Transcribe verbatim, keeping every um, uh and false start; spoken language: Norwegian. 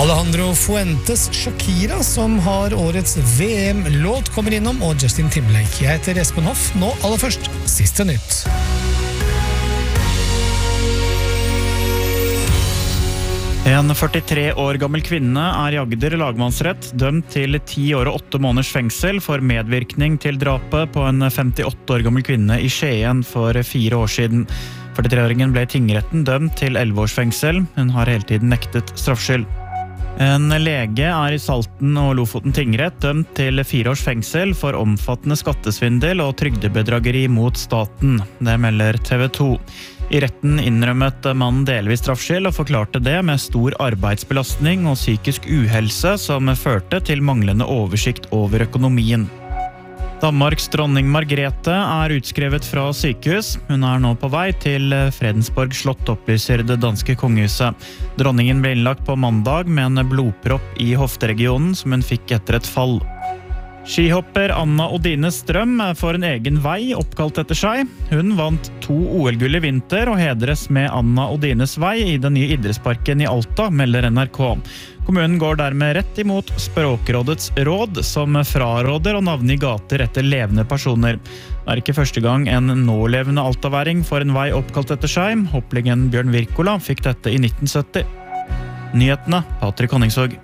Alejandro Fuentes Shakira, som har årets V M-låt, kommer innom, og Justin Timberlake. Jeg heter Espen Hoff. Nå aller først, siste nytt. En førtitre år gammel kvinne er i Agder lagmannsrett dømt til ti år og åtte måneders fengsel for medvirkning til drapet på en femtiåtte år gammel kvinne i Skien for fire år siden. førtitre-åringen ble i tingretten dømt til elleve års fengsel. Hun har hele tiden nektet straffskyld. En lege er i Salten og Lofoten tingrett dømt til fire års fengsel for omfattende skattesvindel og trygdebedrageri mot staten. Det melder T V to. I retten innrømmet mannen delvis straffskyld og forklarte det med stor arbeidsbelastning og psykisk uhelse som førte til manglende oversikt over økonomien. Danmarks dronning Margrethe er utskrevet fra sykehus. Hun er nå på vei til Fredensborg slott, opplyser det danske kongehuset. Dronningen ble innlagt på mandag med en blodpropp i hofteregionen som hun fikk etter et fall. Skihopper Anna Odine Strøm får en egen vei oppkalt etter seg. Hun vant to O L-gull i vinter og hedres med Anna Odines vei i den nye idrettsparken i Alta, melder N R K. Kommunen går dermed rett imot Språkrådets råd, som fraråder å navne i gater etter levende personer. Det er ikke første gang en nålevende altaværing får en vei oppkalt etter seg. Hopplingen Bjørn Wirkola fikk dette i nitten sytti. Nyhetene, Patrik Honningsvåg.